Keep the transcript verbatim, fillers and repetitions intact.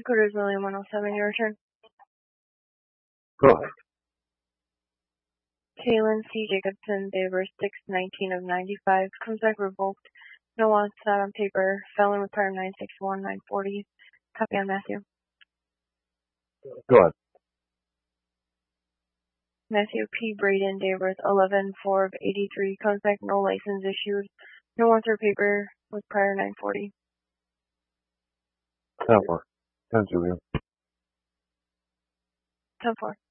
Dakota is William one oh seven, your return. Go ahead. Kaylin C. Jacobson, date of birth six nineteen of ninety-five, comes back revoked. No wants not on paper. Felon with prior nine sixty-one, nine forty. Copy on Matthew. Go ahead. Matthew P. Braden, date of birth eleven four of eighty-three, comes back no license issued. No wants or paper with prior nine forty. ten four. ten two, William. ten four.